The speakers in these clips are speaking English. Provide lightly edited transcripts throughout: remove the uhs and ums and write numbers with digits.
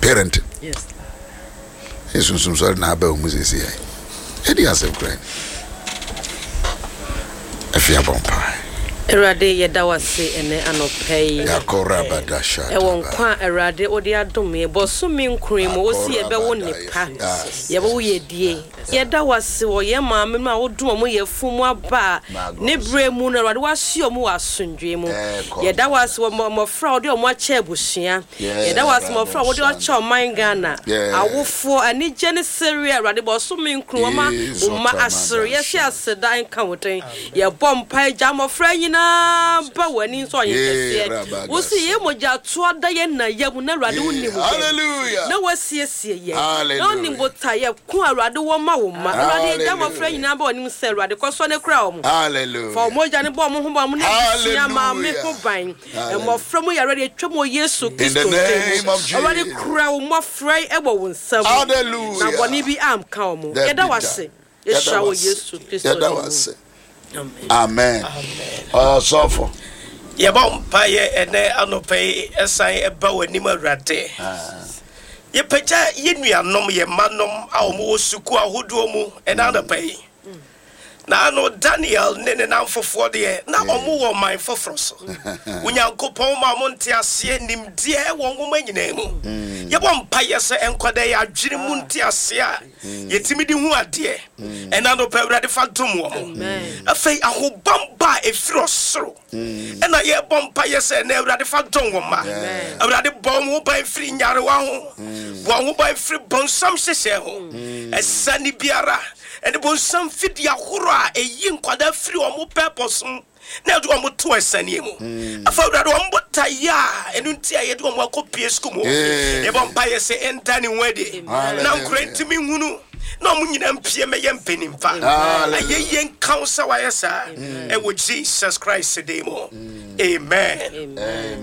parenting. Yes. Some sort na ba umu sisi ai. Edi asem kran. Afia bompa. Erade yeda wase ene anopei. Yakora badasha. Ewo nkwa erade odi adom ye bosumi nkrim wo si ebe wo nipa. Ye bo yedie. Yeda wase wo ye maame ma wo dum mo ye fumu aba. Ne bre mu na erade wase o mu wasundwe mu. Yeda wase wo mofra odi o mu acha abusua. Yeda wase mofra wo odi acha oman Ghana. Awofo ani gene seria erade bosumi nkrim ma umma asere ye hye asedan ka woten. Ye bompa ja mofra na ba wani so ye wo si ye moja to da ye na ye mu na Awurade woni mu hallelujah na wasiesie ye na ni bota ye ku Awurade wo ma wo ma Awurade da mofra nyina ba wani mu se Awurade ko so ne kra wo mu hallelujah fa moja ne bo mo ho ba mu na sia ma me ho ban mofra mu ya Awurade twem wo Yesu Kristo Awurade kra wo mofra e bo wo nsam hallelujah na boni bi am ka wo mu ye da wase ye sha wo Yesu Kristo ye da wase amen so for ye bom pa ye ene anopai esan eba wanim Awurade ye peja ye nuanom ye manom a omo suku ahodo mu ena anopai na no Daniel ne namfofo de na omo wo man foforo so unyankopon ma mo nte ase nimdie wo ngoma nyina mu ye bom pa ye se enkwada ye adwiri mu nte ase a yetimi di hu ade ena no pa Awurade fa dom wo mo afei ahobamba efiro soro ena ye bom pa ye se na Awurade fa dom wo ma Awurade bom wo ban firi nyare wa ho wo ban firi bonsam hyehyɛ ho esani biara and the bonsam fidi ahura e yin kwada free omo purpose na do omo to esani mu afa do omo taya enunti aye do omo akopie school mu e bon pa ye se enter ni wedi na nkrenti mi hunu na omo nyina mpie me ye mpenimfa aye yen counsel wa yesa e wo Jesus Christ demo amen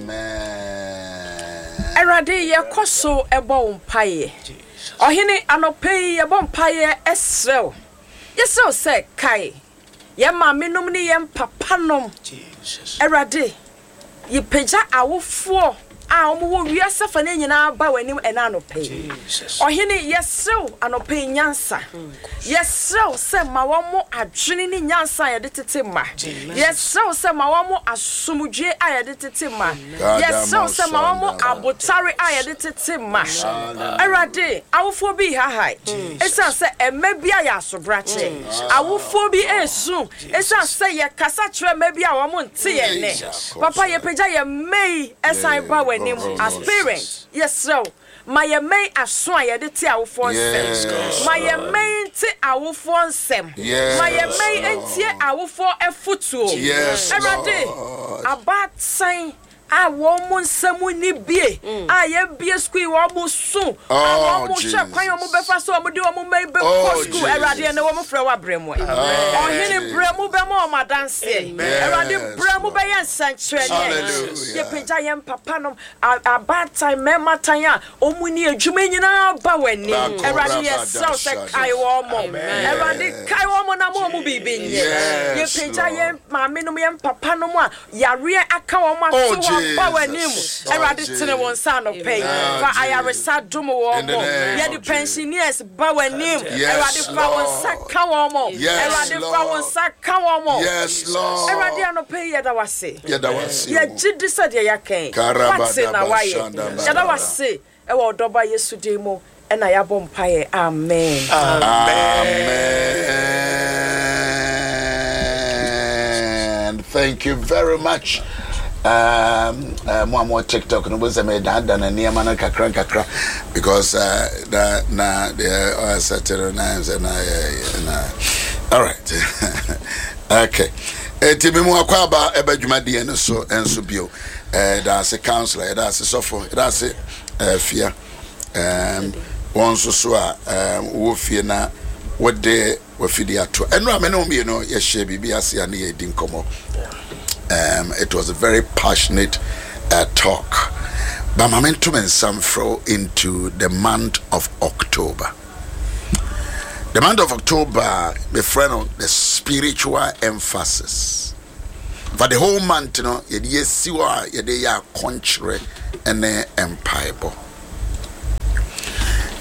Erade ye koso ebo mpaye ohene anopei ye bo mpaye esrew yeso se kai ye ma menum ni ye papanom Jesus Erade ye peja awofo a omo wo wiase fa na nyina ba wanim ena anopei ohene yesew anopei nyansa yesew se ma wo mo adwene ni nyansa ye de tete ma yesew se ma wo mo asomdwe a ye de tete ma yesew se ma wo mo abotare a ye de tete ma Erade awofo bi ha esa se emebia ya asobrache awofo bi esu esa se ye kasa kire mebia wo mo nte ye ne papa ye peja ye mei esa ba as parents yes so my main aso ayede ti awofo nsem my main ti awofo nsem my main entie awofo efutuo Erade abatsan a wo mo nsemu ni bie a ye bie school wo mo sun a wo mo hwe kwan wo mo befa so wo de wo mo mai be school Erade ne wo mo fra wa bremu ohini bremu be mo ma dance Erade bremu be ye nsankyerene ye peja ye papa no about time mema tan a omuni adwuma nyina ba wani Erade ye so se kai wo mo Erade kai wo mo na mo bibi nye ye peja ye maame no ye papa no mo a yare aka wo mo aso power nim Erade tene won san no pay fa ayaresa dum wo mo ye the pensioners ba wanim Erade fa won saka wo mo Erade fa won saka wo mo yes Lord Erade ano pay ye da wase ye gidi said ye yaken what's na why ye da wase e wo doba Yesu demo e na ya bom paye amen thank you very much more TikTok no was made that than a near man kakra because the Saturday nights and all right okay timi mu akwaba ebadwumade ene so enso bio that's a counselor that's a sofo that's a fear one so wo fie na what de wo fidi ato eno amene me no ye share bibia ase ane ye din komo. It was a very passionate talk. But momentum and some flow into the month of October. The month of October, my friend, the spiritual emphasis. For the whole month, you know, you see why you are contrary and empire.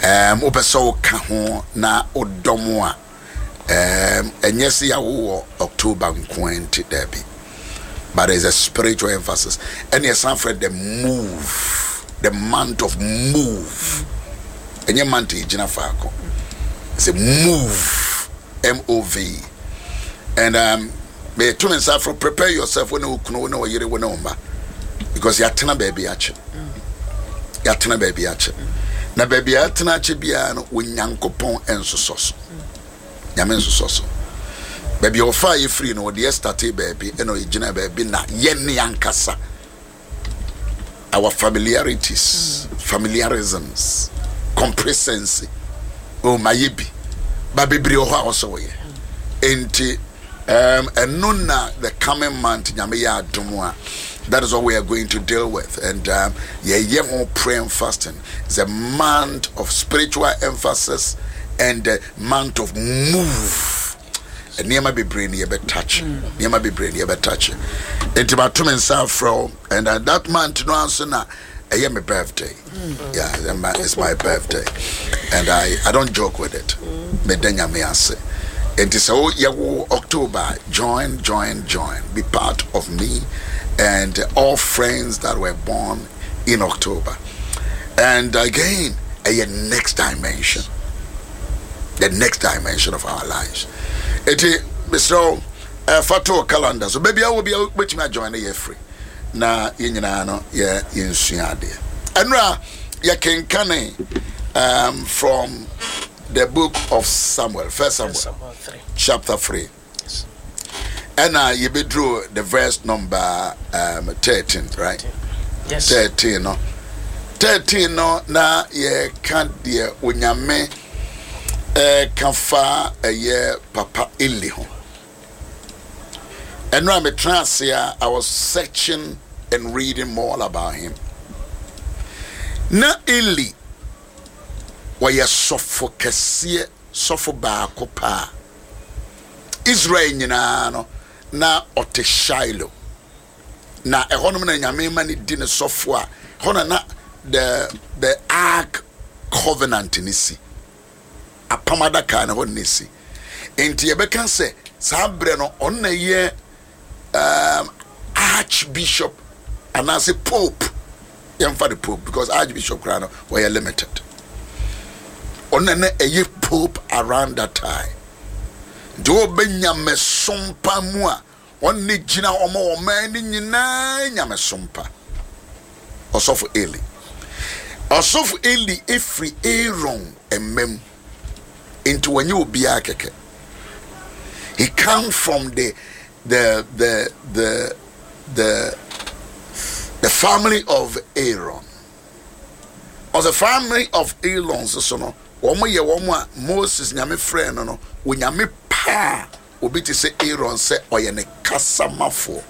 Opeso kaho na odomo and yes, ya October 20 Debbie. But there's a spiritual emphasis. And yes, I'm afraid the move, the month of move. And your month is Jinafako. It's a move, M-O-V. And may tune and for prepare yourself when you know you know because you're tena baby action. You're tena baby action. Na baby atena chibiano when yankopon and so. Yamen so. Baby o fire free no the start baby and original baby na yenni yankasa. Our familiarities, familiarisms, complacency. Oh my yibi. Baby brio also ye. Enti and nuna the coming month nyame dumwa. That is what we are going to deal with. And more prayer and fasting. It's a month of spiritual emphasis and a month of move. And near be brain you better touch. Near be brain you better touch. And my two men from and that month no answer na my birthday. Yeah, it's my birthday. And I don't joke with it. Medenya me ase. It is October. Join. Be part of me and all friends that were born in October. And again, a next dimension. The next dimension of our lives. It is Mr. Fato calendar. So baby, I will be which my join a year free. Na no yeah in Suade. And ya can from the book of Samuel, 1 Samuel 3. Chapter 3. Yes. And you be drew the verse number 13, right? Yes. 13 no. 13 no na ye can't dear unyame kanfa ye Papa Eli ho. And now me trans here, I was searching and reading more about him. Na Eli waya sofo kese sofo baako pa Israel nyina no na ote Shiloh na ehonum na nyame ma ne di ne sofo a hona na the ark covenant ni si apamada ka na hon ni si enti ye bekan se sabre no on na ye archbishop and as a pope for the pope because archbishop krano were limited on a pope around that time do benyame sompa mu a on ne gina omo o man ni nyina nyame sompa osofu Eli every Aaron emem into when you be akeke he come from the family of Aaron. Or the family of Aaron, so no. Womo Moses nyame friend no. We nyame pa. Obi ti say Aaron say oyene kasamafo.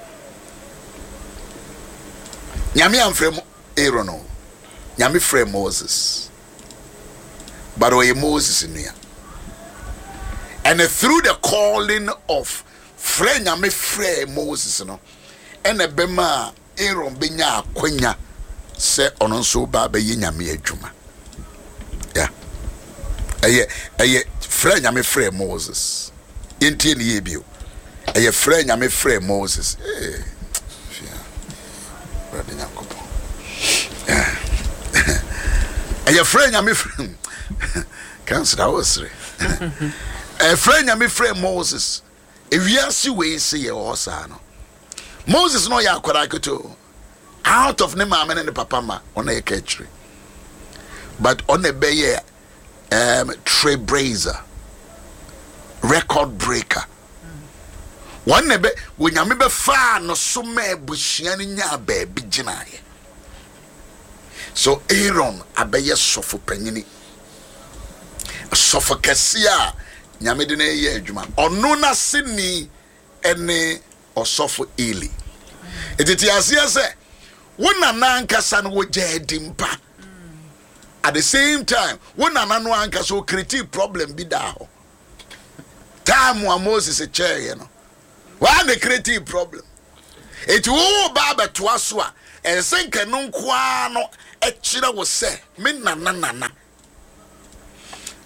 Nyame amfrem Aaron no. Nyame frem Moses. But oye Moses nua. And through the calling of friend nyame frem Moses no. And bema Aaron benya akwanya se ono nso ba be nyame adwuma. Yeah. Eye friend nyame frem Moses. Yenti ne yebio. Eye friend nyame frem Moses. Eh. Brother Nyakopo. Yeah. Eye friend nyame frem. Can't that was re. A friend nyame frem Moses. Ewiase we say ye osa no. Moses no ya kwara keto out of ne mama and the papa ma on a catchery but on a beye trailblazer record breaker one nebe when you be fa no so me bushia nya baby ginaye so Aaron abeye sofo panyini sofo kasia nyame de na ye adwuma ono na sini ene osofo Eli etiti asia se wona nankasa no wogedi mpa at the same time wona nanu ankasa o create problem bi da ho time wa Moses chair no wa the create problem eti wo baba to aso a ensenke no nkoa no e kire wo se me nana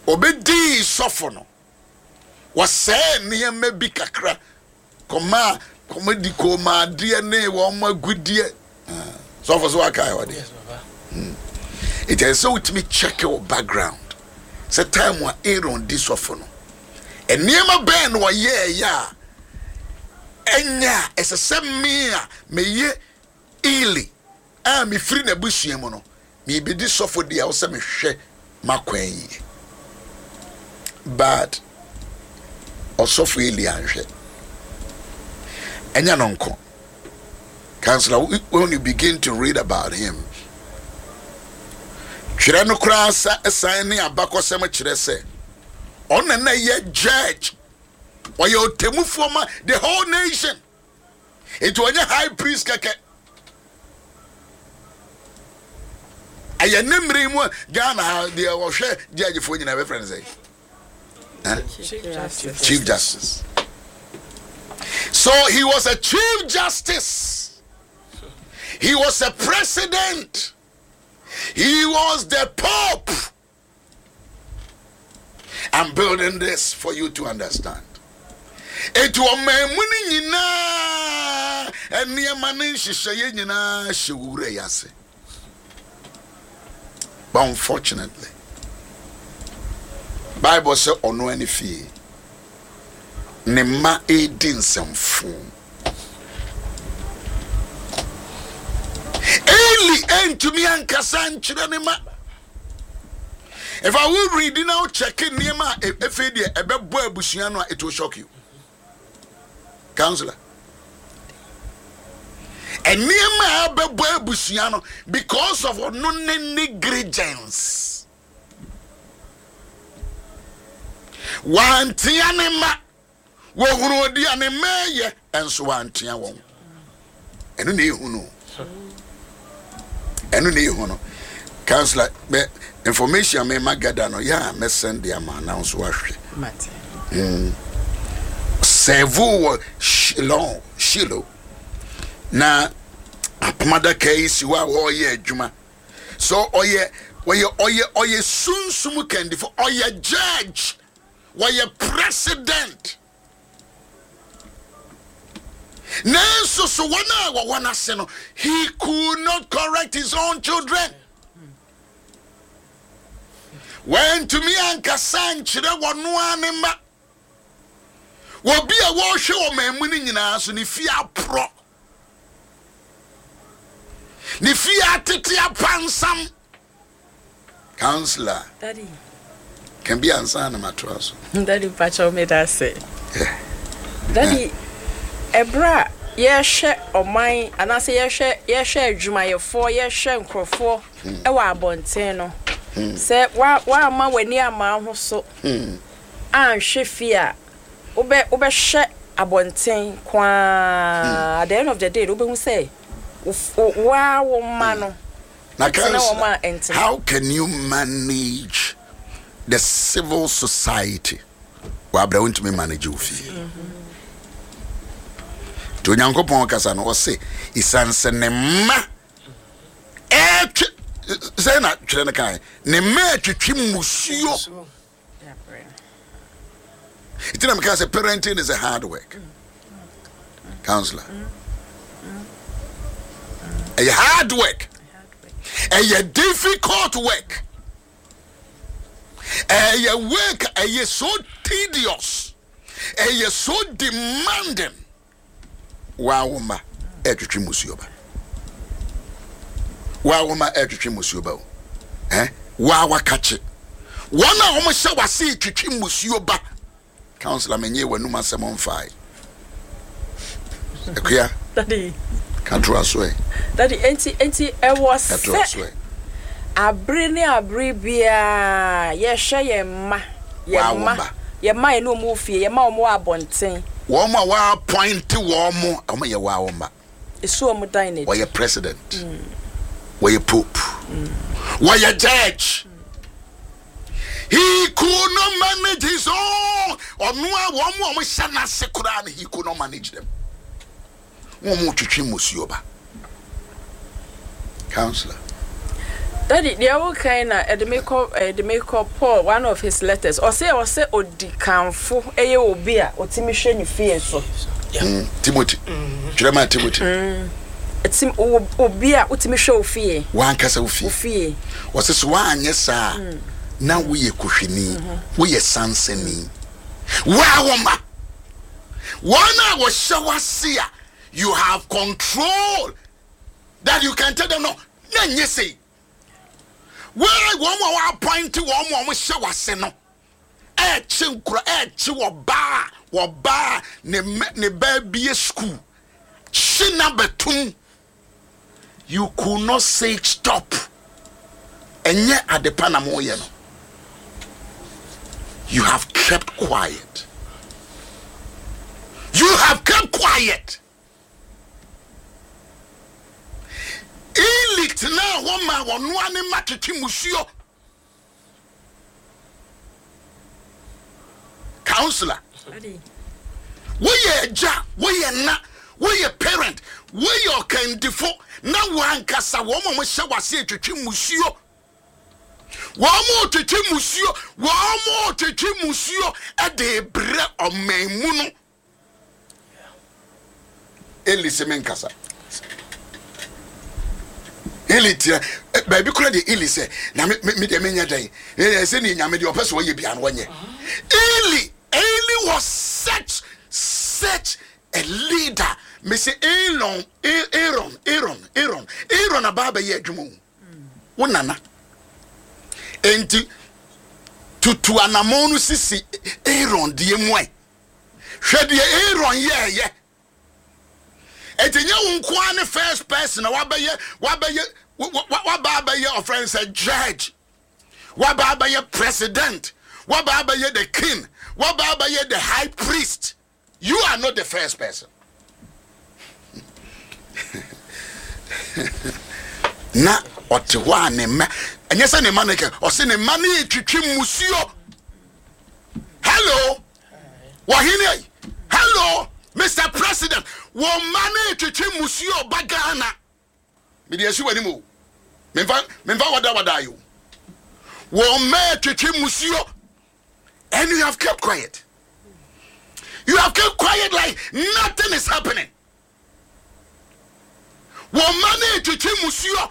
obedi sofo no was say niyama bi kakra koma di koma de ne wo ma gudie sofo so aka e wode it is so to me check your background say time wa Aaron di sofo no niyama ben no ye ya enya esese me a meye Eli me free na busuam no me be di sofo dia wo se me hwe makwan yi but osofo Eli anhwe enya nonko counselor when you begin to read about him twere no kra sign ne abakosem kire se on na ye judge or your temufoma the whole nation it was a high priest keke aya nemre mu Ghana there was judge for you na friend say Chief Justice. So he was a Chief Justice. He was a president. He was the Pope. I'm building this for you to understand. It was memuni nyina eniamane hihye nyina hwure yase. But unfortunately, Bible says ono any fee. Nema edin semfu. Eli entumi ankasa nkyere ne ma. If I will read now checking nema efedie ebebo abusua no it will shock you. Counselor. And nema ebebo abusua no because of no negligence. Wantia ne ma wo hunu odi ane meye enso wantia won enu ne hunu counselor be information me magada no ya me send dia ma na so ahwe mate sevu shilo na apamada kai si wa oye adwuma so oye sunsum kandi for oye judge oye president Nenso so wana seno he could not correct his own children. When to me ankasa nkyere wono anema wo bia wo hwe wo mamuni nyina so ne fia pro ne fia tete apansam counselor daddy can be answer na matroso daddy pacho me that say daddy Ebra yehwe oman anase yehwe adwumayefo yehwe nkrofo e wa abonten no se wa ama wani ama ho so anhwe fia obe hwe abonten kwa at the end of the day obe hu say wa wo ma no how can you manage the civil society wa abra won't me manage ofi to nyankopon kasa no say isanse ne ma say na twere ne kan ne ma twetwi musuo itina me say parenting is a hard work counselor a hard work a difficult work a work a so tedious a so demanding Wawuma etwetwe musuoba wawa kache wana homo hye wase etwetwe musuoba counselor menye wanuma semonfai ekua daddy control aswe daddy enti e was abre bia ye hye ye ma eno mu fie ye ma omo abonten Woma wa point womo omo ye wa woma esu omo dine it president we pope we judge he could not manage his own onwa womo shana sekura and he could not manage them womo twetwe musuoba counselor Daddy, the old kind of the makeup Paul, one of his letters, or say Odi Kanfo, Obia, or Timisheni fear so. Timothy. Jeremiah Timothy. It's him Obia, Utimisho fear. One castle fear. Was this one, yes, sir. Now we a cushioning, we a sanseni. Wow, ma. One hour shower seer, you have control that you can tell them no. Then you say. Where one more point to one more shower seno. Chinkra, wa ne baby school. Shina betun. You could not say stop. And yet at the Panamoyano, you have kept quiet. You have kept quiet. Elite now woman one match musio. Counselor. We ye ja, we ye na, we ye parent, we ye can default. Now one kasa woman we shall say to musio. One more to musio at the bread of Maimuno. Elise Menkasa. Elite, baby, could the Elise, now me the mania day. Sending Yamadi or person where you be on 1 year. Eli was such a leader. Missy Aaron Ababa Yejumu. Unana. Enti to anamonu sisi Aaron DMY. Shedi Aaron yeah. Etinya unkwane first person wabaye your friend said judge. Wabaye president. Wabaye the king. Wabaye the high priest. You are not the first person. Na otiwa ne ma anyesa ne maneke o se ne mane twetwe musio. Hello. Wahine. Hello Mr. President. Wo mane twetwe musio bagana. Me de asiwani mo. Memfa wada you. Wo me twetwe musio. And you have kept quiet. You have kept quiet like nothing is happening. Wo mane twetwe musio.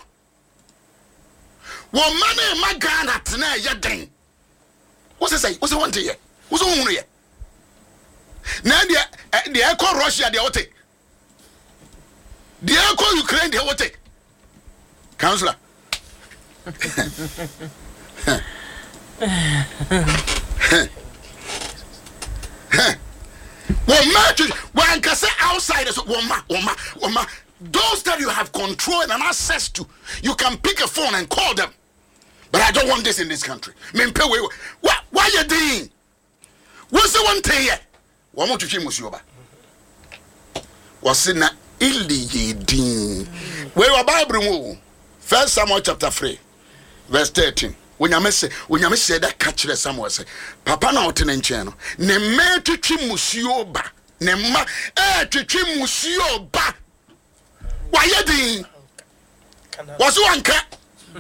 Wo mane magana tena ya den. What's it say? What's it want to hear? What's it want to hear? Now the echo Russia they will take. The echo Ukraine they will take. Counselor. One can say outsiders, woman. Those that you have control and access to, you can pick a phone and call them. But I don't want this in this country. Why you doing? What's the one thing here? One more to change Musioba. Was in a illi where your Bible 1 Samuel chapter 3, verse 13. When you say that catch the Samuel say, Papa na otenencheno. Ne me to Musioba. Ne ma to Musioba. Why you doing? Was one cat?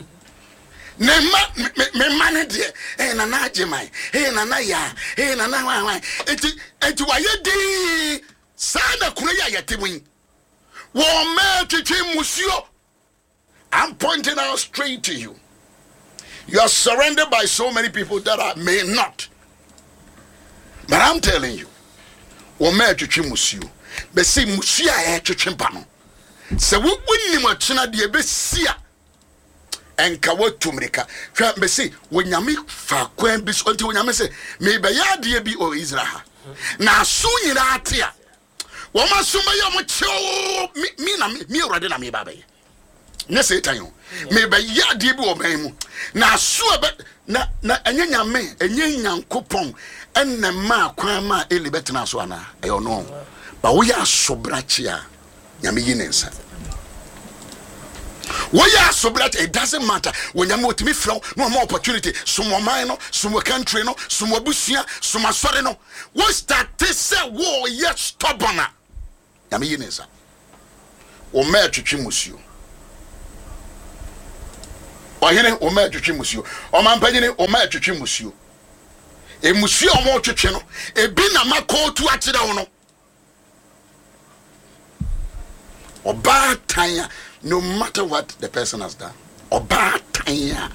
Me manager, na jemai, na ya, na why. It why you doing? Sana kuya yetiwin. Wo me to Musio. I'm pointing out straight to you. You are surrounded by so many people that may not. But I'm telling you, wo me to Musio. Be see Musia to chimpano. Se wo wonni mo chena de be sia enka wotumrika hwa be se wonyame fa kwan bi so nti wonyame se me be ya de bi o Israel na so nyira ate a wo ma so me ya mo chew mi urade na me ba be ne se tan me be ya de bi o ban mu na so be na anyanya me enyanyankopon enne ma kwan ma elibetena so ana e ono ba wo ya sobrachi a nyame yinensa. It doesn't matter when you want me flow, no more opportunity. Some minor, some country, no, some busia, some sorry, no. What's that? This say war yet stubborn. Nyame yinensa. O me twetwe musio. Ohene o ma twetwe musuo. O ma mpanyine o ma twetwe musuo. E musuo o ma twetwe no. E bi na makotu akire wo no. Oba tanya, no matter what the person has done. Oba tanya,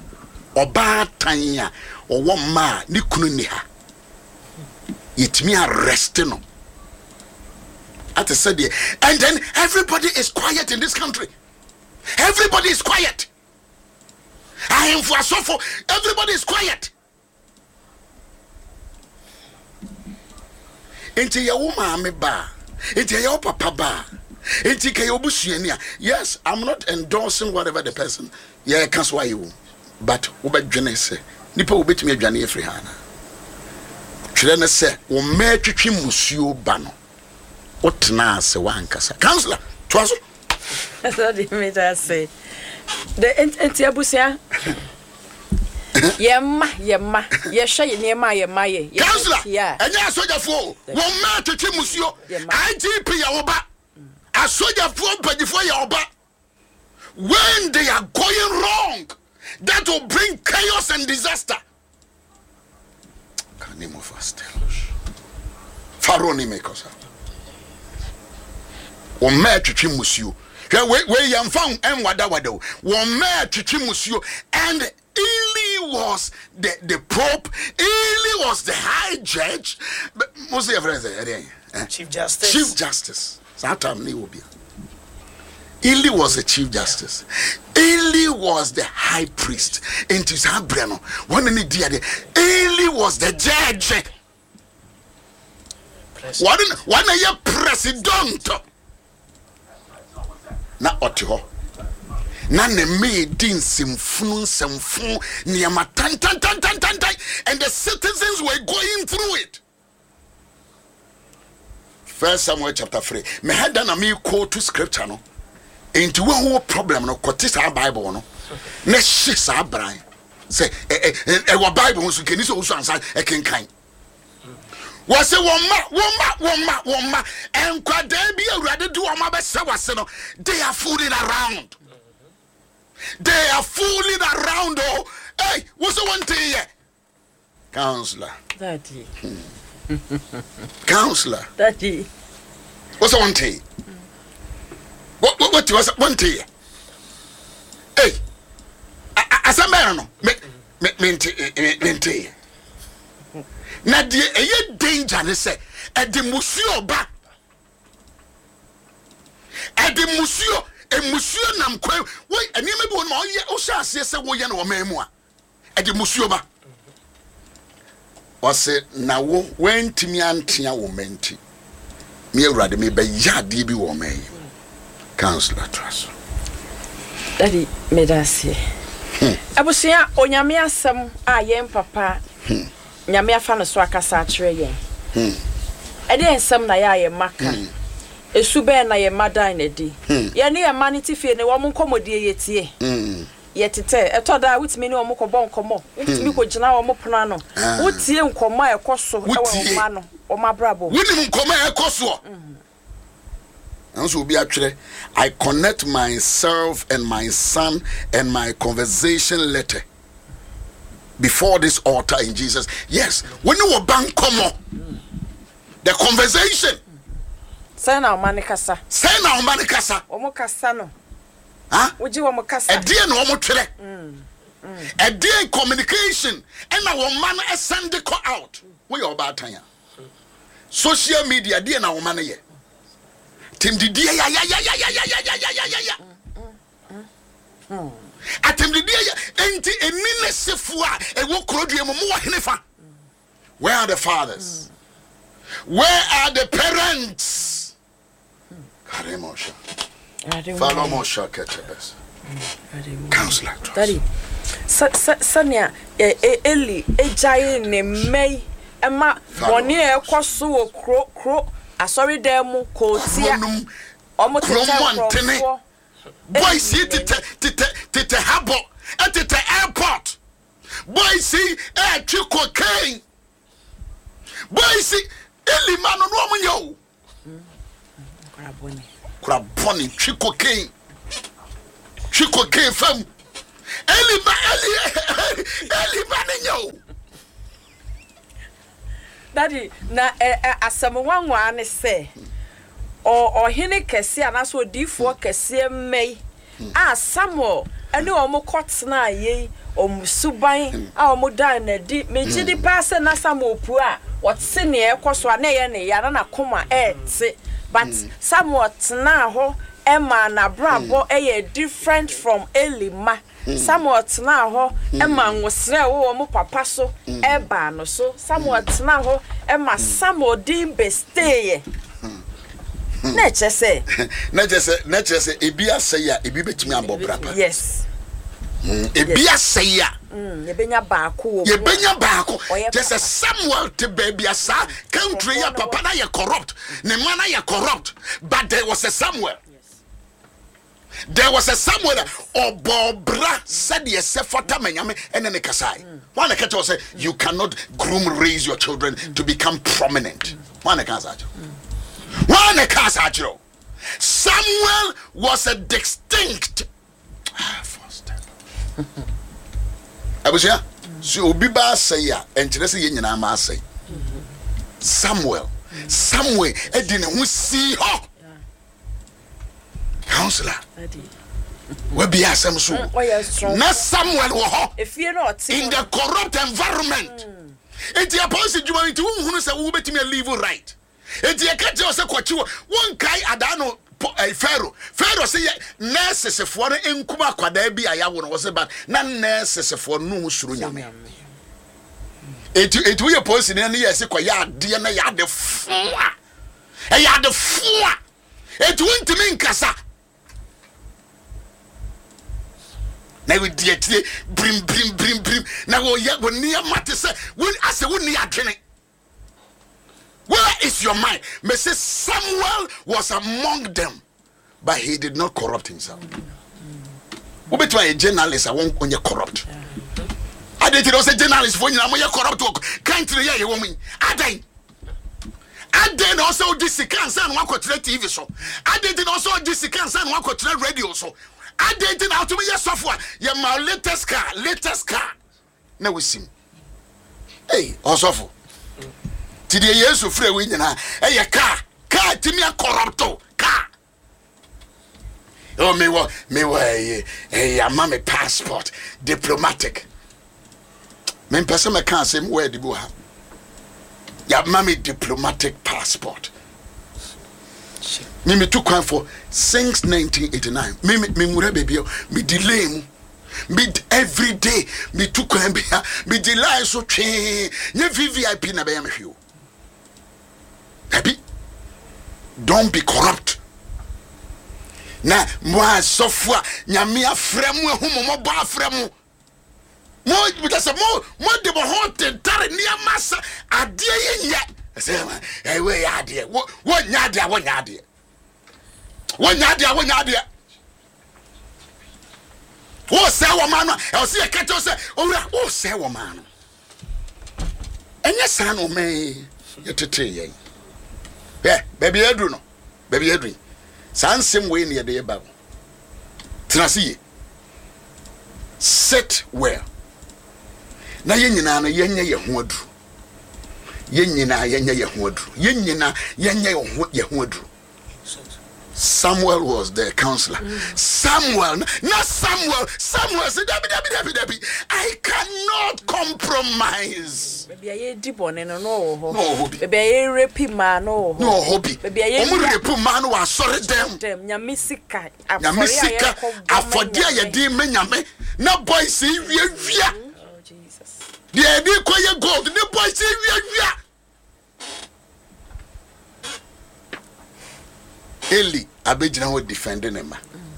or one ma ni kunu ni ha. It me arrest no. At said and then everybody is quiet in this country. Everybody is quiet. I am for so everybody is quiet. Into your woman me ba, into your papa ba. Yes, I'm not endorsing whatever the person. Yeah, can't why you. But Uber Genese, Nipa will bet me a Johnny Frihana. Children say, O Merchim Musio Bano. What na se one cassa? Counselor, twas. That's what he made us say. The Entiabusia. Yemma, yes, near my Counselor, yeah, and yes, so the fool. One man to Chimusio, IGP Oba. I saw your phone before your oba. When they are going wrong, that will bring chaos and disaster. Can you move fast? Pharaoh ni make us. One man to Chimusio. Where you found and wadawado. One man to Chimusio. And Eli was the Pope. Eli was the High Judge. But most of your friends Chief Justice. Chief Justice. Eli was the Chief Justice. Eli was the High Priest. Into Sabrano. Eli was the Judge. One a year President. Na Otiho. Na ne me din semfunu niyama tan. And the citizens were going through it. 1 Samuel chapter 3. Me had done a me quote to scripture no. Into one problem no quote our Bible no. Ne shis our brain. Say our Bible so can so answer e ken kan. Was say woma and kwade bi awrade do oma be se wase no. They are fooling around. They are fooling around oh. Hey, what's the one thing here? Counselor. Daddy. Counselor. Daddy. What's the one thing? What was one thing? Hey, as a man, me. Now, the danger is at the Museo back. At the Museo, a Museo nam quail. Wait, and you may be one more year or shall say, so we are memoir. At the Museo back. Was it now when Timmy and Tia woman? Me rather me by Yadi be woman. Counselor Trust. Daddy made us say. I was here on Yamia some papa. Yamia fan of Swaka Satray. I didn't some Naya Maka. A sube na ye mother in a day. Ya near manity fear no one commodity yet. Yet it a told that with me no more bon como. Me could now more plano. What you come my cosso, mano, or my bravo. We didn't come a cosso. And so be actually, I connect myself and my son and my conversation letter before this altar in Jesus. Yes, when you were bank come the conversation. Say now, Manicasa. Say now, Manicasa. Omocasano. Huh? Would you want Macassa? A dear no more a dear communication. And our man is send the call out. We are about time. Social media, dear now, man. Tim the dear, at him the dear, ain't a minister for a walk more. Where are the fathers? Where are the parents? Karimosha. Follow Mosha Ketchabes. Counselor. Daddy. Sanya, Eli, a giant May, and ma, 1 year cost so crow. I sorry, demo, Cotia, almost one. Boy, see the harbor at the airport. Boy, see a cocaine. Boy, see Eli man on Craboni, cocaine. Chico came from Eli Manio. Daddy, na asamuwa ne say. Or hine kesi anaso difo kesi mei. Samuel ene omo kotna ye omusuban a omo dan na di meji di pass na Samuel pu a wotse ne ekoso na ye ne ya na koma te but Samuel tena ho Emma na brabo different from Elima. Samuel tena ho Emma nwosre wo mo papa so eba no so Samuel tena ho Emma Samuel din be stay na chese ebi aseya ebi betumi abobra. Yes. Ebi aseya yebenya baako just a Samuel to baby asa country ya papa na ye corrupt ne mana ye corrupt but there was a Samuel. There was a Samuel Obobra said yes fata menyame ene ne kasai. One catch say you cannot raise your children to become prominent. One can Samuel was a distinct Abusia so obiba say ya enkyere say yenyina ma say Samuel edine hu si ho counselor we be asem so na Samuel wo ho in the corrupt environment enti apostle juma nti hu hunu say wo betimi live right enti e ka je o say kwachi won kai adano Pharaoh say nurses for enkuma kwada bi ayawo no say but na nurses for no suru nyame eti we police ne yes kwa ya de na ya de foa eti wontimi nkasa na we die brim na wo ya wo ni amate say won ase wo ni adwene. Where is your mind? Mrs. Samuel was among them, but he did not corrupt himself. Who between a journalist I won't on you corrupt. I didn't know say journalist when you are corrupt can't hear you woman. I didn't also this cancer and one TV show. I didn't also this cancer and one radio show. I didn't know to be your software. You're my latest car. Now we see. Hey, also. Ti de Yesu frɛ we nyina eye car timi corrupto car oh me wo ama me passport diplomatic me pese me kan sem we di bo ha ya mama diplomatic passport me took one for since 1989 me mura baby me delay mu every day me took one me delay so twe nye VVIP na be ya me hwe. Don't be corrupt. Na moi sofwa nyamia fremu ehumo mo ba fremu. Mo bitase mo de bo hote tare ni amasa ade yenye. Say we ade. Wo nya ade. Wo se wo manu e se e kacho se owura wo se wo manu. Enye san no me yetete yen. Baby Edru. Sansem way near the above. Trasi. Sit well. Na yenina na yenye ye ho adru. Yenina yenye ye ho adru. Samuel was the counselor. Samuel said, Debbie, I cannot compromise. Baby, I deep on and no. Baby, I rape man, no hobby. Baby, I rape man who are sorry them. Yamisika, for dear, dear Menyame. No boy see, oh, Jesus. The idea quiet gold, the boy see, Eli Abijana was defending him.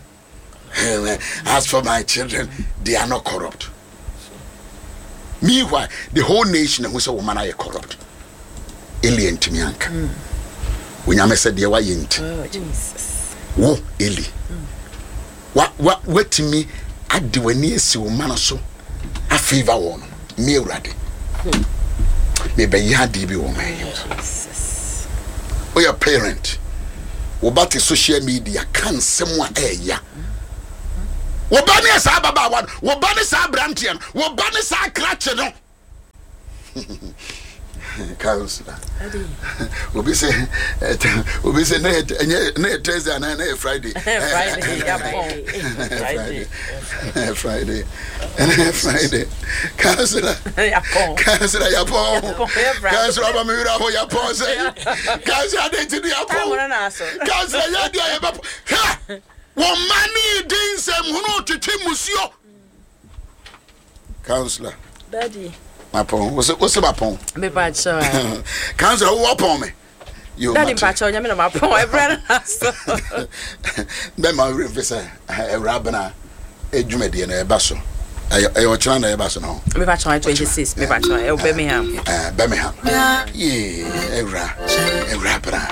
As for my children, they are not corrupt. Meanwhile, the whole nation who said woman are corrupt. Eli and Timianka. When I said they were yint. Oh, Jesus. Wo Eli. What to me at the when you see woman so a favor one. Me ready. Maybe you had to be woman. Or your parent. Obati social media can someone ya Wobani sa baba wan, wobani sa brantian, wobani sa krache no. Counselor. Obi say ne Thursday and na Friday. Friday. Counselor. Counselor Yapon. Counselor Abamira ho Yapon say. Counselor dey to the Yapon. Counselor ya dia Yapon. Ha! Wo mani din sem hunu tete musio. Counselor. Daddy. Mapon, what's mapon? Me bad so. Counselor, who upon me? You Daddy Pacho, you mean mapon? I brother. Then my professor, a rabbana, a jumedi and a basso. I watch on a basso now. Me Pacho 26, me Pacho, Birmingham. Birmingham. Yeah, a rabbana.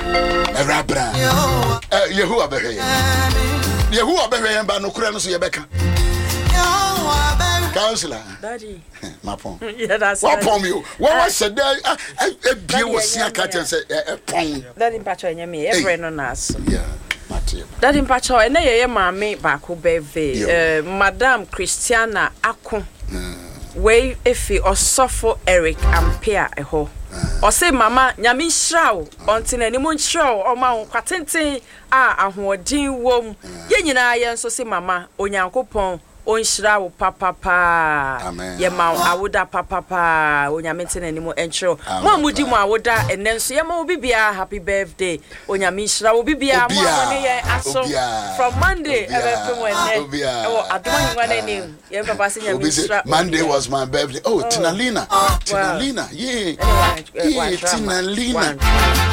Yehu Abehe. Yehu Abehe, but no Kuranos Yabeka. Counselor, Daddy, Mapon. Yeah, that's what upon you? What was said there? A beer was a cat and said, a pong. Daddy Pacho, and me, every no us. Yeah, Matthew. Daddy Pacho, and they mammy back who beve, Madame Christiana Ako. Way if or suffer Eric and Pierre a ho. Or say, Mamma, Yamin Shrow, until any moon show or Mount Patente, and who dean womb. Yen I so say, Mamma, on Yanko Pon. Onshira wo papa amen ye ma awoda papa onyamete na nimo enchro mo mudi mo awoda enenso ye ma obibia happy birthday onyamishira obibia mo ne ye aso from Monday every Wednesday oh adoma ngwa na ni ye papa se nyamishira Monday was my birthday. Oh, Tinalina yeah Tinalina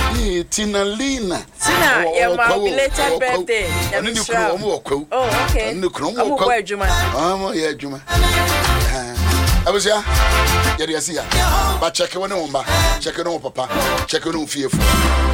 Tina ye ma belated birthday nyamishira oh okay amu kwa adwuma yeah, Juma. I was here. Yeah, but check it on, check it on, papa, check it on, fearful.